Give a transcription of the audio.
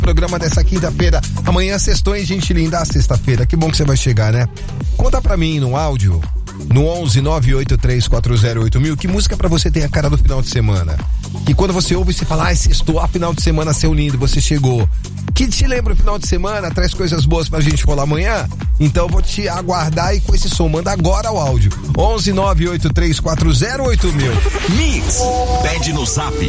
programa dessa quinta-feira. Amanhã sextou, hein, gente linda? Sexta-feira, que bom que você vai chegar, né? Conta pra mim no áudio, no 11-983408000, que música pra você tem a cara do final de semana? Que quando você ouve, você fala, sextou, final de semana, seu lindo, você chegou. Que te lembra o final de semana, traz coisas boas pra gente rolar amanhã? Então eu vou te aguardar e com esse som, manda agora o áudio. 11-983408000. Mix, pede no zap